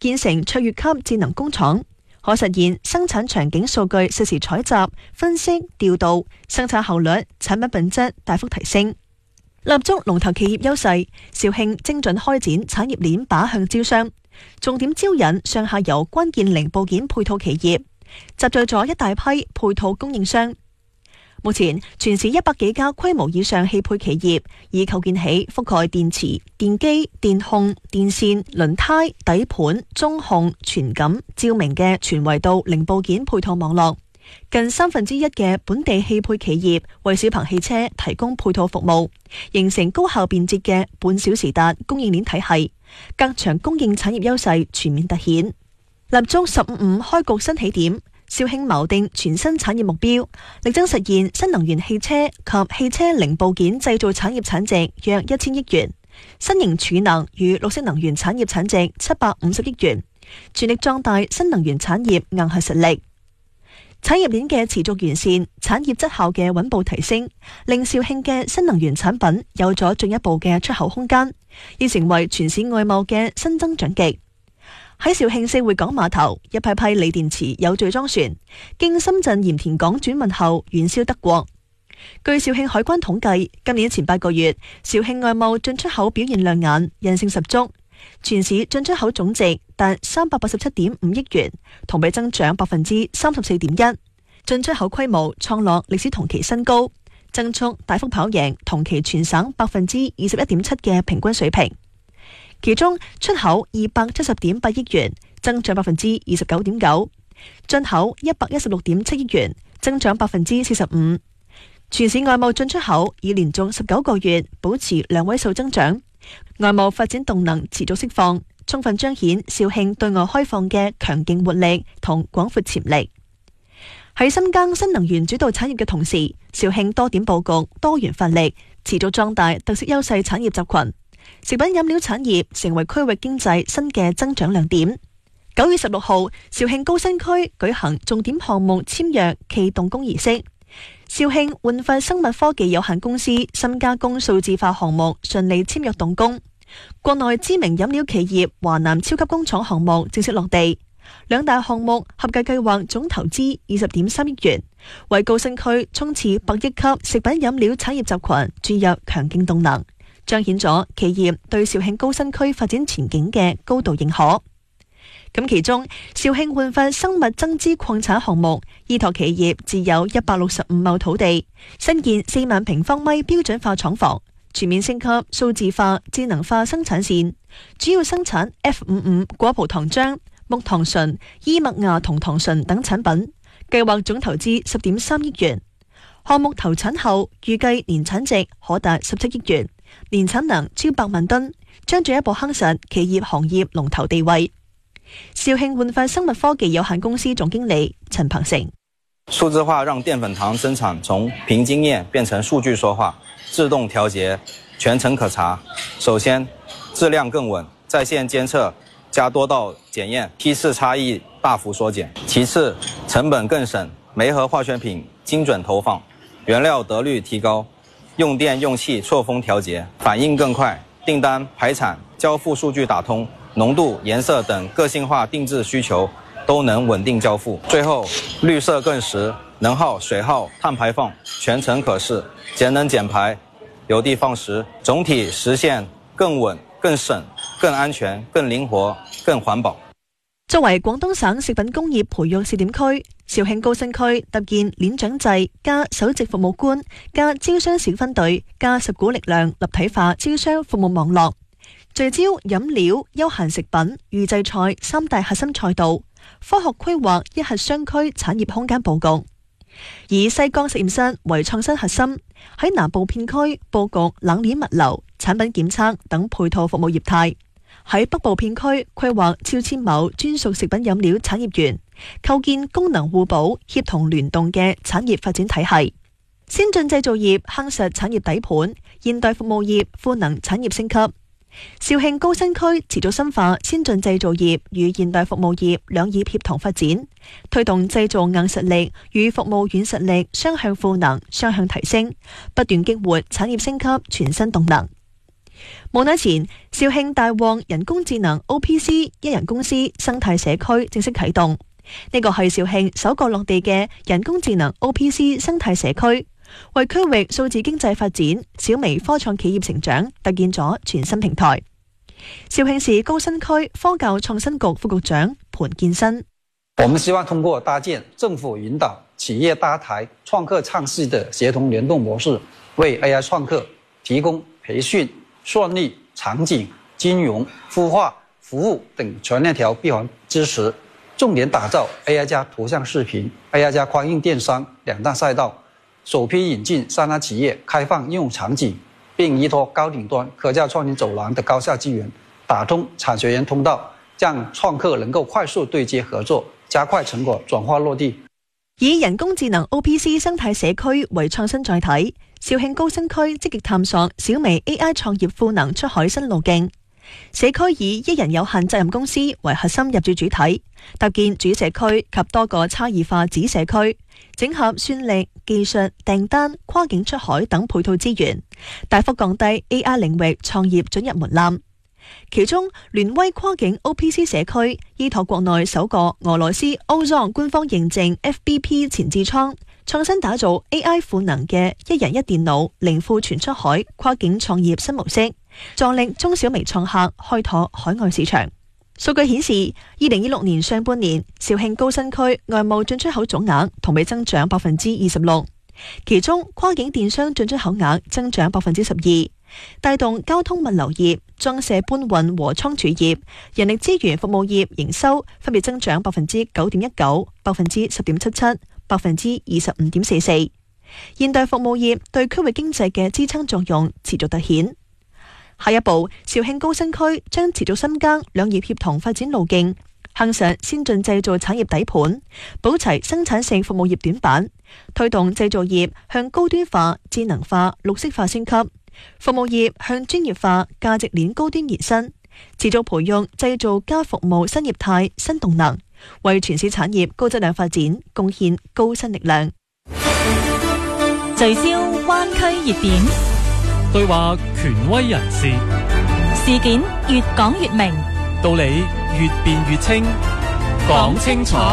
建成卓越級智能工廠，可實現生產場景數據實時採集、分析、調度，生產效率、產品品質大幅提升。立足龍頭企業優勢，肇慶精準開展產業鏈靶向招商，重點招引上下游關鍵零部件配套企業，集聚咗一大批配套供應商。目前，全市100幾家規模以上汽配企業已構建起覆蓋電池、電機、電控、電線、輪胎、底盤、中控、傳感、照明嘅全維度零部件配套網絡。近1/3嘅本地汽配企業為小鵬汽車提供配套服務，形成高效便捷嘅半小時達供應鏈體系，隔牆供應產業優勢全面凸顯。立足15+5開局新起點，肇慶錨定全新產業目標，力爭實現新能源汽車及汽車零部件製造產業產值約1000億元，新型儲能與綠色能源產業產值750億元，全力壯大新能源產業硬核實力。產業鏈嘅持續完善，產業質效嘅穩步提升，令肇慶嘅新能源產品有咗進一步嘅出口空間，已成為全市外貿嘅新增長極。喺肇慶四會港碼頭，一批批鋰電池有序裝船，經深圳鹽田港轉運後遠銷德國。據肇慶海關統計，今年前8個月，肇慶外貿進出口表現亮眼，韌性十足，全市進出口總值達387.5億元，同比增長34.1%，進出口規模創落歷史同期新高，增速大幅跑贏同期全省21.7%嘅平均水平。其中出口270.8億元，增長29.9%，進口116.7億元，增長45%。全市外貿進出口已連續19個月保持兩位數增長，外貿發展動能持續釋放，充分彰顯肇慶對外開放嘅強勁活力同廣闊潛力。喺深耕新能源主導產業嘅同時，肇慶多點佈局、多元發力，持續壯大特色優勢產業集群。食品飲料產業成為區域經濟新嘅增長亮點。9月16號，肇慶高新區舉行重點項目簽約暨動工儀式。肇慶煥發生物科技有限公司深加工數字化項目順利簽約動工，國內知名飲料企業華南超級工廠項目正式落地。兩大項目合計計劃總投資20.3億元，為高新區衝刺100億級食品飲料產業集群注入強勁動能，彰顯咗企業對肇慶高新區發展前景嘅高度認可。咁其中，肇慶煥發生物增資礦產項目依託企業自有165畝土地，新建4萬平方米標準化廠房，全面升級數字化、智能化生產線，主要生產 F55 果葡糖漿、木糖醇、伊麥芽酮糖醇等產品，計劃總投資10.3億元。項目投產後，預計年產值可達17億元，年產能超100萬噸，將進一步夯實企業行業龍頭地位。肇慶煥發生物科技有限公司總經理陳鵬成： 數字化讓澱粉糖生產從憑經驗變成數據說話，自動調節，全程可查。首先，質量更穩，在線監測加多道檢驗，批次差異大幅縮減。其次，成本更省，煤和化學品精準投放，原料得率提高，用電用氣錯峰調節，反應更快，訂單排產交付數據打通，濃度、顏色等個性化定制需求都能穩定交付。最後，綠色更實，能耗、水耗、碳排放全程可視，節能減排，有的放矢，總體實現更穩、更省、更安全、更靈活、更環保。 作為廣東省食品工業培育試點區，肇慶高新區搭建鏈長制加首席服務官加招商小分隊加10股力量立體化招商服務網絡，聚焦飲料、休閒食品、預製菜3大核心賽道，科學規劃一核商區產業空間佈局，以西江實驗室為創新核心，喺南部片區佈局冷鏈物流、產品檢測等配套服務業態；喺北部片區規劃超千畝專屬食品飲料產業園，構建功能互補、協同聯動嘅產業發展體系。先進製造業夯實產業底盤，現代服務業賦能產業升級。肇慶高新區持續深化先進製造業與現代服務業兩業協同發展，推動製造硬實力與服務軟實力雙向賦能、雙向提升，不斷激活產業升級全新動能。 冇耐前，肇慶大旺人工智能 OPC 一人公司生態社區正式啟動。呢個係肇慶首個落地嘅人工智能 OPC 生態社區，為區域數字經濟發展、小微科創企業成長搭建咗全新平台。肇慶市高新區科教創新局副局長盤建新： 我們希望通過搭建政府引導、企業搭台、創客創新的協同聯動模式，為 AI 創客提供培訓、算力、場景、金融、孵化、服務等全鏈條閉環支持，重點打造 AI 加圖像視頻、AI 加跨境電商兩大賽道，首批引進3大企業開放應用場景，並依託高頂端科教創新走廊的高效資源，打通產學研通道，讓創客能夠快速對接合作，加快成果轉化落地。 以人工智能 OPC 生態社區為創新載體，肇慶高新區積極探索小微 AI 創業賦能出海新路徑。社區以一人有限責任公司為核心入駐主體，搭建主社區及多個差異化子社區，整合算力、技術、訂單、跨境出海等配套資源，大幅降低 AI 領域創業准入門檻。其中，聯威跨境 OPC 社區依託國內首個俄羅斯 Ozon 官方認證 FBP 前置倉，創新打造 AI 賦能嘅一人一電腦零庫存出海跨境創業新模式，助力中小微創客開拓海外市場。數據顯示，2026年上半年肇慶高新區外貿進出口總額同比增長26%，其中跨境電商進出口額增長12%。帶動交通物流業、裝卸搬運和倉儲業、人力資源服務業營收分別增長9.19%、10.77%、25.44%。現代服務業對區域經濟嘅支撐作用持續凸顯。下一步，肇慶高新區將持續深耕兩業協同發展路徑，夯實先進製造產業底盤，補齊生產性服務業短板，推動製造業向高端化、智能化、綠色化升級。服務業向專業化、價值鏈高端延伸，持續培育製造加服務新業態、新動能，為全市產業高質量發展貢獻高新力量。 聚焦灣區熱點， 對話權威人士， 事件越講越明， 道理越辯越清，講清楚。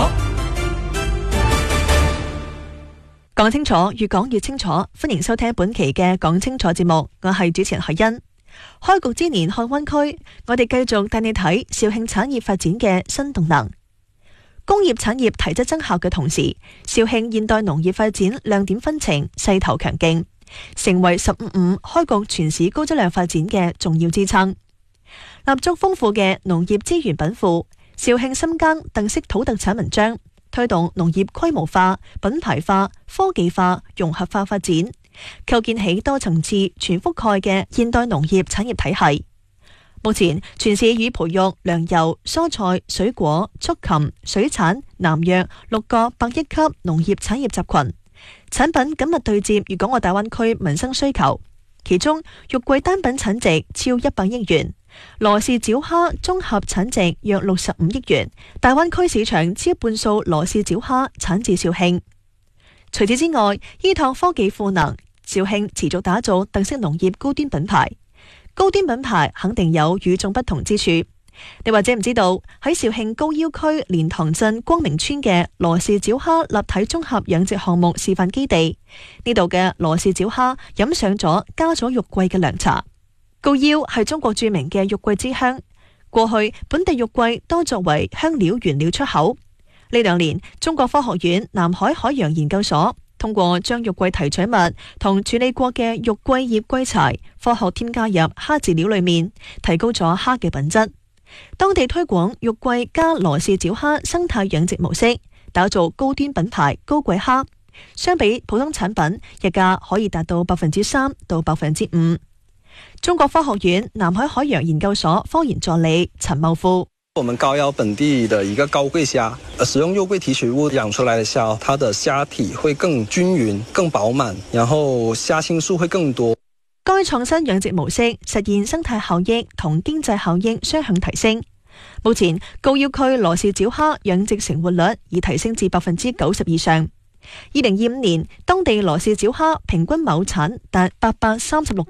講清楚，越講越清楚。歡迎收聽本期嘅講清楚節目，我係主持人海欣。開局之年看灣區，我哋繼續帶你睇肇慶產業發展嘅新動能。工業產業提質增效嘅同時，肇慶現代農業發展亮點紛呈，勢頭強勁，成為15+5開局全市高質量發展嘅重要支撐。立足豐富嘅農業資源稟賦，肇慶深耕特色土特產文章，推動農業規模化、品牌化、科技化、融合化發展，構建起多層次、全覆蓋嘅現代農業產業體系。目前，全市已培育糧油、蔬菜、水果、畜禽、水產、南藥6個100億級農業產業集群，產品緊密對接粵港澳大灣區民生需求。其中，肉桂單品產值超100億元。羅氏沼蝦綜合產值約65億元，大灣區市場超半數羅氏沼蝦產自肇慶。除此之外，依託科技賦能，肇慶持續打造特色農業高端品牌。高端品牌肯定有與眾不同之處。你或者唔知道，喺肇慶高要區蓮塘鎮光明村嘅羅氏沼蝦立體綜合養殖項目示範基地，呢度嘅羅氏沼蝦飲上咗加咗肉桂嘅涼茶。高要係中國著名嘅肉桂之鄉，過去本地肉桂多作為香料原料出口。呢2年，中國科學院南海海洋研究所通過將肉桂提取物同處理過嘅肉桂葉桂柴科學添加入蝦飼料裏面，提高咗蝦嘅品質。當地推廣肉桂加羅氏沼蝦生態養殖模式，打造高端品牌高貴蝦。相比普通產品，溢價可以達到3%到5%。中國科學院南海海洋研究所科研助理陳茂富： 我們高要本地的一個高貴蝦，使用肉桂提取物養出來的蝦，它的蝦體會更均勻、更飽滿，然後蝦青素會更多。 該創新養殖模式實現生態效益同經濟效益雙向提升。目前高要區羅氏沼蝦養殖成活率已提升至90%以上。2025年，當地羅氏沼蝦平均畝產達836斤。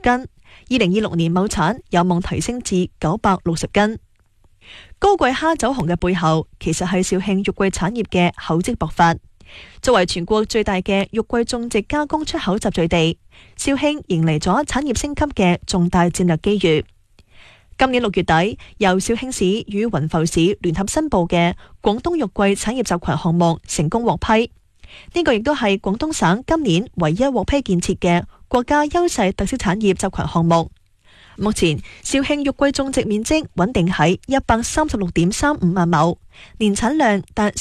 2026年畝產有望提升至960斤。高貴蝦走紅嘅背後，其實係肇慶肉桂產業嘅厚積薄發。作為全國最大嘅肉桂種植加工出口集聚地，肇慶迎嚟咗產業升級嘅重大戰略機遇。今年6月底，由肇慶市與雲浮市聯合申報嘅廣東肉桂產業集群項目成功獲批。呢個亦都係廣東省今年唯一獲批建設嘅國家優勢特色產業集群項目。目前，肇慶肉桂種植面積穩定喺136.35萬畝，年產量達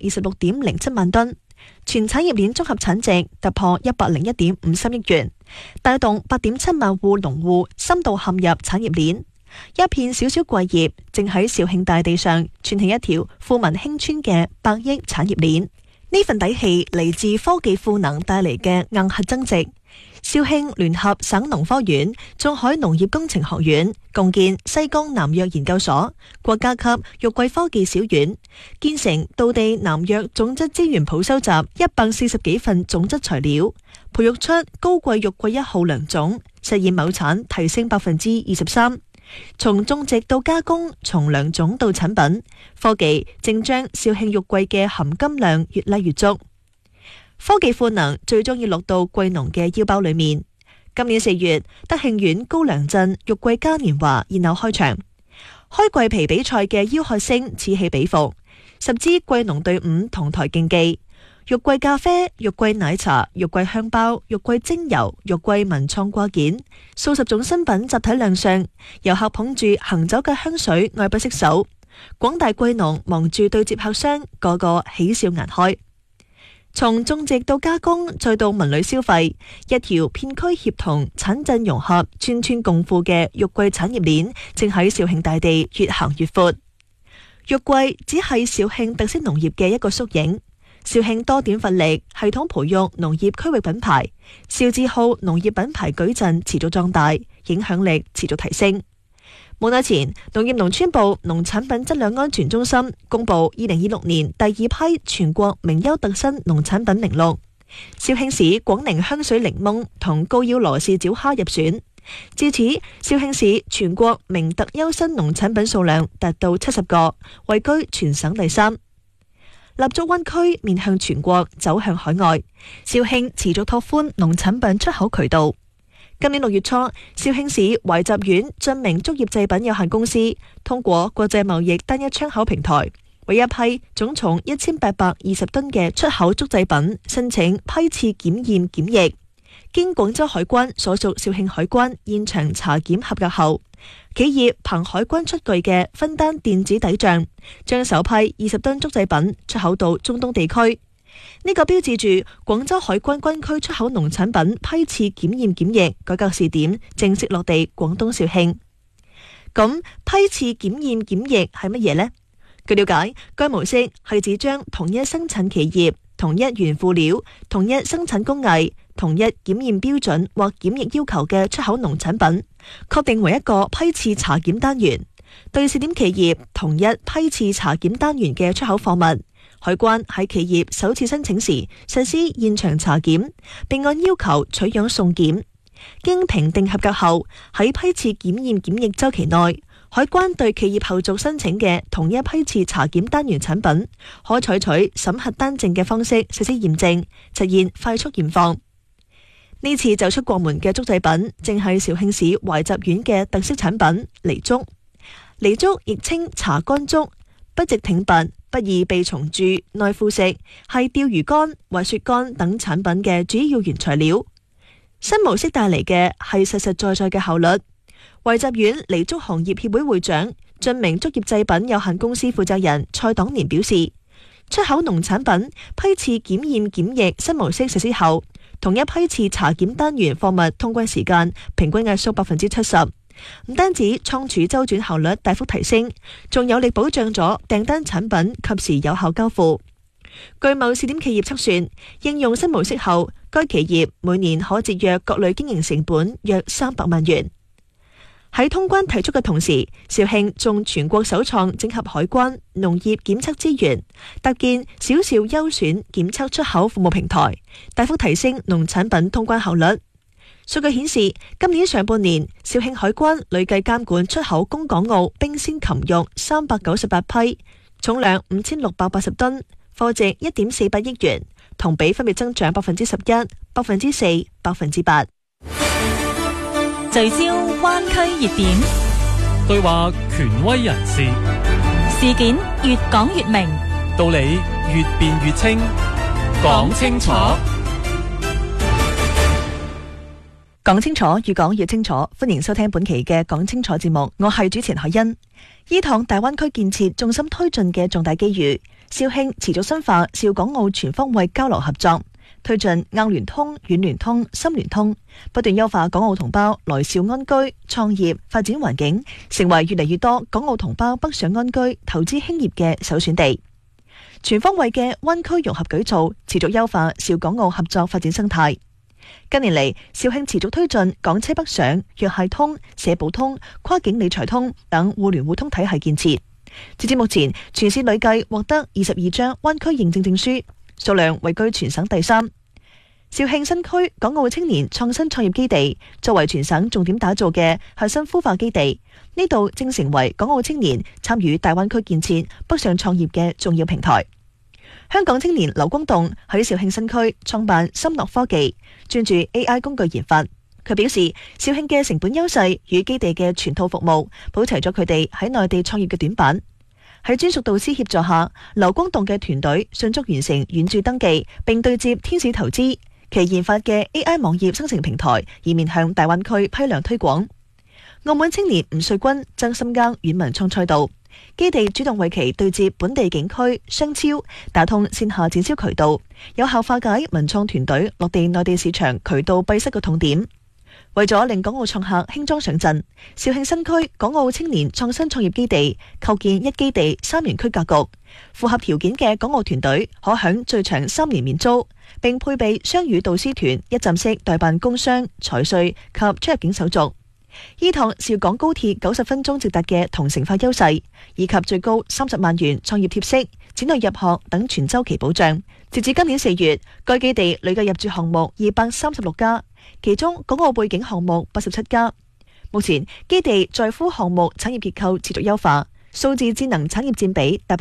326.07萬噸，全產業鏈綜合產值突破101.53億元，帶動8.7萬戶農戶深度陷入產業鏈。一片小小桂葉正喺肇慶大地上串起一條富民興村嘅100億產業鏈。呢份底氣嚟自科技賦能帶嚟嘅硬核增值。肇慶聯合省農科院、中海農業工程學院共建西江南藥研究所、國家級肉桂科技小院，建成道地南藥種質資源譜收集140幾份種質材料，培育出高貴肉桂1號良種，實現畝產提升23%。從種植到加工，從良種到產品，科技正將肇慶肉桂嘅含金量越拉越足。科技賦能最終要落到桂農嘅腰包裏面。今年4月，德慶縣高梁鎮肉桂嘉年華熱鬧開場，開桂皮比賽嘅吆喝聲此起彼伏，10支桂農隊伍同台競技。肉桂咖啡、肉桂奶茶、肉桂香包、肉桂精油、肉桂文創掛件，數十種新品集體亮相，遊客捧住行走嘅香水愛不釋手，廣大桂農忙住對接客商，個個喜笑顏開。從種植到加工，再到文旅消費，一條片區協同、產鎮融合、村村共富嘅肉桂產業鏈，正喺肇慶大地越行越闊。肉桂只係肇慶特色農業嘅一個縮影。肇慶多點發力，系統培育農業區域品牌，肇自號農業品牌矩陣持續壯大，影響力持續提升。冇耐前，農業農村部農產品質量安全中心公布2026年第2批全國名優特新農產品名錄，肇慶市廣寧香水檸檬同高腰羅氏沼蝦入選。至此，肇慶市全國名特優新農產品數量達到70個，位居全省第3。立足灣區，面向全國，走向海外。肇慶持續拓寬農產品出口渠道。今年6月初，肇慶市懷集縣晉明竹業製品有限公司通過國際貿易單一窗口平台，為一批總重1820噸嘅出口竹製品申請批次檢驗檢疫，經廣州海關所屬肇慶海關現場查檢合格後，企業憑海關出具嘅分單電子底賬，將首批20噸竹製品出口到中東地區。呢個標誌住廣州海關軍區出口農產品批次檢驗檢疫改革試點正式落地廣東肇慶。咁批次檢驗檢疫係乜嘢呢？據了解，該模式係指將同一生產企業、同一原輔料、同一生產工藝、同一檢驗標準或檢疫要求嘅出口農產品，確定為一個批次查檢單元，對試點企業同一批次查檢單元嘅出口貨物，海關喺企業首次申請時實施現場查檢，並按要求取樣送檢。經評定合格後，喺批次檢驗檢疫週期內，海關對企業後續申請嘅同一批次查檢單元產品，可採取審核單證嘅方式實施驗證，實現快速驗放。呢次走出國門嘅竹製品，正係肇慶市懷集縣嘅特色產品梨竹。梨竹亦稱茶乾竹，不直挺拔，不易被蟲蛀，耐腐蝕，係釣魚竿、滑雪竿等產品嘅主要原材料。新模式帶嚟嘅係實實在在嘅效率。懷集縣梨竹行業協會會長、晉明竹業製品有限公司負責人蔡黨年表示，出口農產品批次檢驗檢疫新模式實施後，同一批次查檢單元貨物通關時間平均壓縮70%，唔單止倉儲周轉效率大幅提升，仲有力保障咗訂單產品及時有效交付。據某試點企業測算，應用新模式後，該企業每年可節約各類經營成本約300萬元。喺通關提速嘅同時，肇慶仲全國首創整合海關、農業檢測資源，搭建小肇優選檢測出口服務平台，大幅提升農產品通關效率。 數據顯示，今年上半年肇慶海關累計監管出口供港澳冰鮮禽肉398批，重量5680噸，貨值1.48億元，同比分別增長11%、4%、8%。 聚焦灣區熱點， 對話權威人士， 事件越講越明， 道理越辯越清，講清楚。 講清楚，越講越清楚。歡迎收聽本期嘅講清楚節目，我係主持人海欣。依趟大灣區建設重心推進嘅重大機遇，肇慶持續深化肇港澳全方位交流合作，推進硬聯通、軟聯通、深聯通，不斷優化港澳同胞來肇安居、創業、發展環境，成為越嚟越多港澳同胞北上安居、投資興業嘅首選地。全方位嘅灣區融合舉措，持續優化肇港澳合作發展生態。近年嚟，肇慶持續推進港車北上、藥械通、社保通、跨境理財通等互聯互通體系建設。截至目前，全市累計獲得22張灣區認證證書，數量位居全省第3。肇慶新區港澳青年創新創業基地作為全省重點打造嘅核心孵化基地，呢度正成為港澳青年參與大灣區建設北上創業嘅重要平台。香港青年劉光棟喺肇慶新區創辦深樂科技，專注 AI 工具研發。佢表示，肇慶嘅成本優勢與基地嘅全套服務，補齊咗佢哋喺內地創業嘅短板。喺專屬導師協助下，劉光棟嘅團隊迅速完成遠駐登記，並對接天使投資，其研發嘅 AI 網頁生成平台，以面向大灣區批量推廣。澳門青年吳瑞軍爭深耕軟文創賽道。基地主動為其對接本地景區、商超，打通線下展銷渠道，有效化解文創團隊落地內地市場渠道閉塞嘅痛點。為咗令港澳創客輕裝上陣，肇慶新區港澳青年創新創業基地構建一基地3園區格局，符合條件嘅港澳團隊可享最長3年免租，並配備雙語導師團一站式代辦工商、財稅及出入境手續。依趟肇港高鐵90分鐘直達嘅同城化優勢，以及最高30萬元創業貼息、子女入學等全週期保障，截至今年4月，該基地累計入駐項目236家，其中港澳背景項目87家。目前基地在孵項目產業結構持續優化，數字智能產業佔比達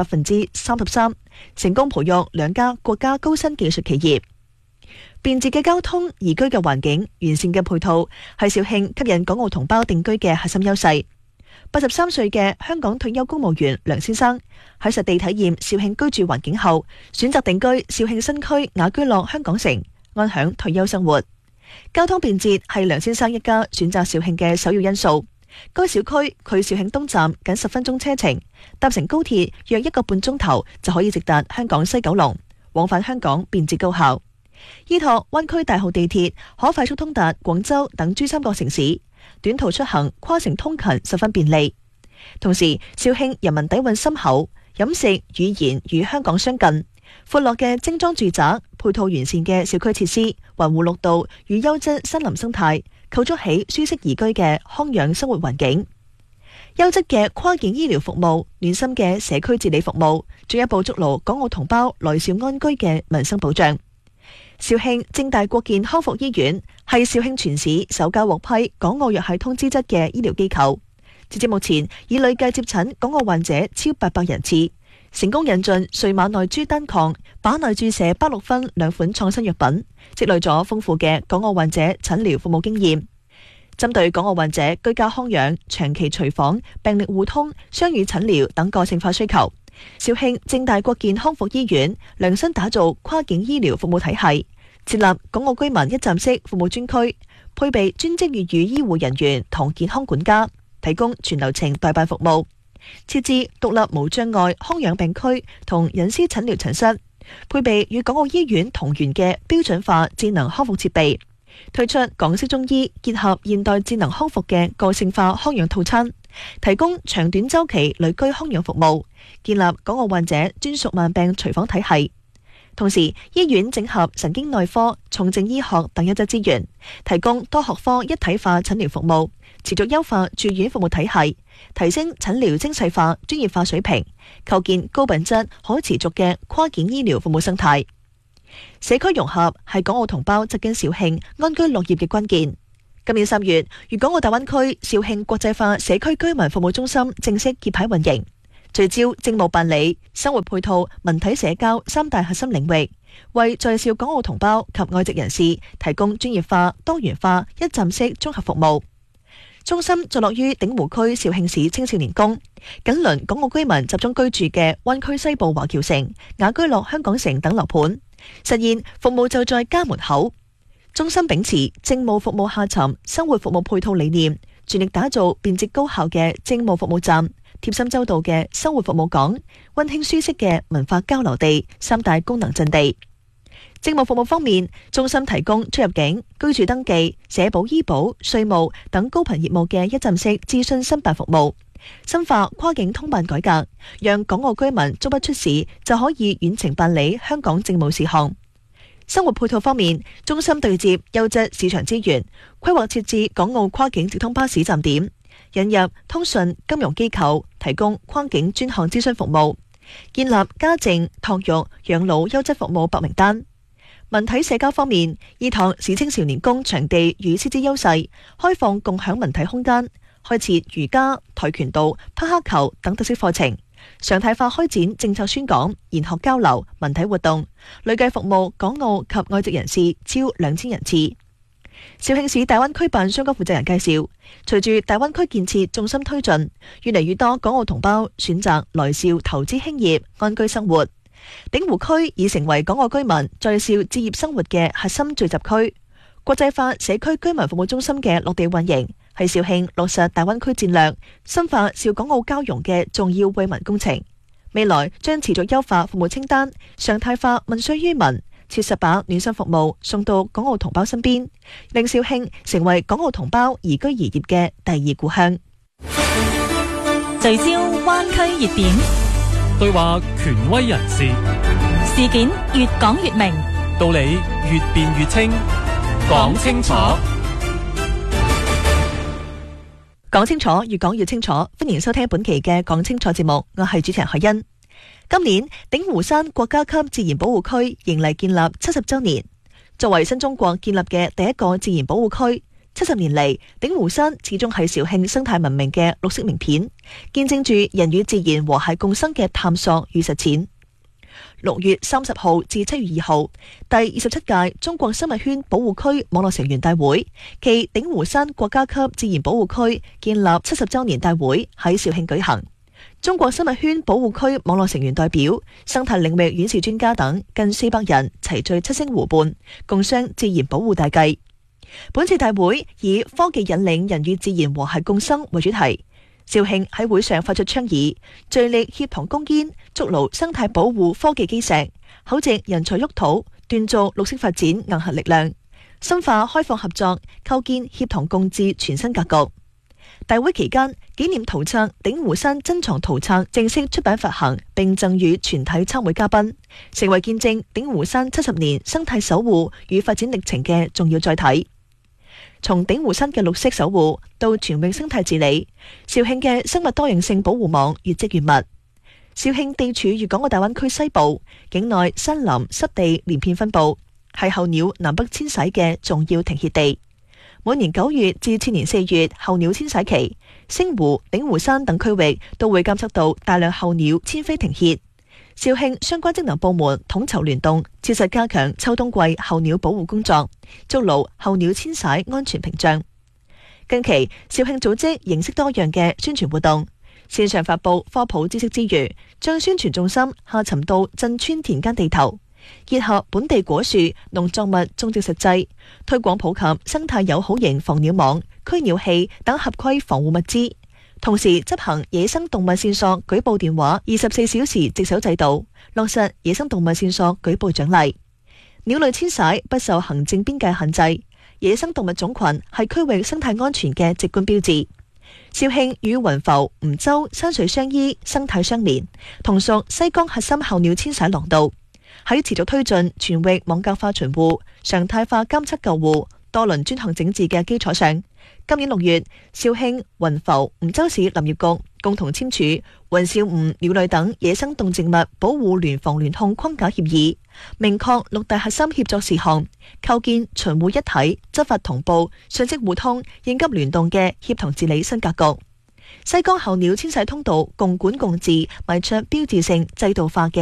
33%，成功培育2家國家高新技術企業。便捷嘅交通、宜居嘅環境、完善嘅配套，係肇慶吸引港澳同胞定居嘅核心優勢。83歲嘅香港退休公務員梁先生喺實地體驗肇慶居住環境後，選擇定居肇慶新區雅居樂香港城，安享退休生活。交通便捷係梁先生一家選擇肇慶嘅首要因素。該小區距肇慶東站僅10分鐘車程，搭乘高鐵約1個半鐘頭就可以直達香港西九龍，往返香港便捷高效。依託灣區大號地鐵可快速通達廣州等珠三角城市，短途出行跨城通勤十分便利。同時，肇慶人民底蘊深厚，飲食語言與香港相近，闊落嘅精裝住宅，配套完善嘅小區設施，環湖綠道與優質森林生態，構築起舒適宜居嘅康養生活環境。優質嘅跨境醫療服務，暖心嘅社區治理服務，進一步築牢港澳同胞來肇安居嘅民生保障。肇慶正大國健康復醫院係肇慶全市首家獲批港澳藥械通資質嘅醫療機構，截至目前已累計接診港澳患者超800人次，成功引進瑞馬內珠單抗、靶內注射巴洛芬2款創新藥品，積累咗豐富嘅港澳患者診療服務經驗。針對港澳患者居家康養、長期隨訪、病歷互通、雙語診療等個性化需求，肇慶正大國健康復醫院量身打造跨境醫療服務體系，設立港澳居民一站式服務專區，配備專職粵語醫護人員同健康管家，提供全流程代辦服務，設置獨立無障礙康養病區同隱私診療診室，配備與港澳醫院同源嘅標準化智能康復設備，推出港式中醫結合現代智能康復嘅個性化康養套餐，提供長短週期旅居康養服務，建立港澳患者專屬慢病隨訪體系。同時，醫院整合神經內科、重症醫學等優質資源，提供多學科一體化診療服務，持續優化住院服務體系，提升診療精細化、專業化水平，構建高品質、可持續嘅跨境醫療服務生態。社區融合係港澳同胞扎根肇慶安居樂業嘅關鍵。 今年3月，粵港澳大灣區肇慶國際化社區居民服務中心正式揭牌運營，聚焦政務辦理、生活配套、文體社交3大核心領域，為在肇港澳同胞及外籍人士提供專業化、多元化、一站式綜合服務。中心坐落於鼎湖區肇慶市青少年宮，緊鄰港澳居民集中居住嘅灣區西部華僑城、雅居樂香港城等樓盤，實現服務就在家門口。中心秉持政務服務下沉、生活服務配套理念，全力打造便捷高效嘅政務服務站、貼心周到嘅生活服務港、溫馨舒適嘅文化交流地3大功能陣地。政務服務方面，中心提供出入境、居住登記、社保醫保、稅務等高頻業務嘅一站式諮詢申辦服務，深化跨境通辦改革，讓港澳居民足不出市就可以遠程辦理香港政務事項。生活配套方面，中心對接優質市場資源，規劃設置港澳跨境直通巴士站點，引入通訊金融機構提供跨境專項諮詢服務，建立家政、托育、養老優質服務白名單。文體社交方面，依託市青少年宮場地與師資優勢，開放共享文體空間，開設瑜伽、跆拳道、匹克球等特色課程，常態化開展政策宣講、研學交流、文體活動，累計服務港澳及外籍人士超2000人次。肇慶市大灣區辦相關負責人介紹，隨住大灣區建設重心推進，越嚟越多港澳同胞選擇來肇投資興業、安居生活。鼎湖區已成為港澳居民在肇置業生活嘅核心聚集區。國際化社區居民服務中心嘅落地運營，係肇慶落實大灣區戰略、深化肇港澳交融嘅重要惠民工程。未來將持續優化服務清單，常態化問需於民，切實把暖心服務送到港澳同胞身邊，令肇慶成為港澳同胞宜居宜業嘅第二故鄉。 聚焦灣區熱點， 對話權威人士， 事件越講越明， 道理越辯越清，講清楚。 講清楚，越講越清楚。歡迎收聽本期嘅講清楚節目，我係主持人海欣。今年鼎湖山國家級自然保護區迎嚟建立70周年，作為新中國建立嘅第一個自然保護區，70年嚟，鼎湖山始終係肇慶生態文明嘅綠色名片，見證住人與自然和諧共生嘅探索與實踐。6月30號至7月2號，第27屆中國生物圈保護區網絡成員大會暨鼎湖山國家級自然保護區建立70周年大會喺肇慶舉行。中國生物圈保護區網絡成員代表、生態領域院士專家等近400人齊聚七星湖畔，共商自然保護大計。本次大會以科技引領人與自然和諧共生為主題。肇慶喺會上發出倡議，聚力協同攻堅，築牢生態保護科技基石，厚植人才沃土，鍛造綠色發展硬核力量，深化開放合作，構建協同共治全新格局。大會期間，紀念圖冊《鼎湖山珍藏圖冊》正式出版發行，並贈予全體參會嘉賓，成為見證鼎湖山70年生態守護與發展歷程嘅重要載體。從鼎湖山嘅綠色守護到全域生態治理，肇慶嘅生物多樣性保護網越積越密。肇慶地處粵港澳大灣區西部，境內山林濕地連片分布，係候鳥南北遷徙嘅重要停歇地。每年9月至次年4月候鳥遷徙期，星湖、鼎湖山等區域都會監測到大量候鳥遷飛停歇。肇慶相關職能部門統籌聯動，切實加強秋冬季候鳥保護工作，築牢候鳥遷徙安全屏障。近期，肇慶組織形式多樣嘅宣傳活動，線上發佈科普知識之餘，將宣傳重心下沉到鎮村田間地頭，結合本地果樹、農作物種植實際，推廣普及生態友好型防鳥網、驅鳥器等合規防護物資。同時執行野生動物線索舉報電話24小時值守制度，落實野生動物線索舉報獎勵。鳥類遷徙不受行政邊界限制，野生動物種群係區域生態安全嘅直觀標誌。肇慶與雲浮、梧州山水相依，生態相連，同屬西江核心候鳥遷徙廊道。喺持續推進全域網格化巡護、常態化監測救護、多輪專項整治嘅基礎上， 今年6月，肇慶、雲浮、梧州市林業局共同簽署雲紹吳鳥類等野生動植物保護聯防聯控框架協議，明確6大核心協作事項，構建巡護一體、執法同步、信息互通、應急聯動嘅協同治理新格局。西江候鳥遷徙通道共管共治，邁出標誌性制度化嘅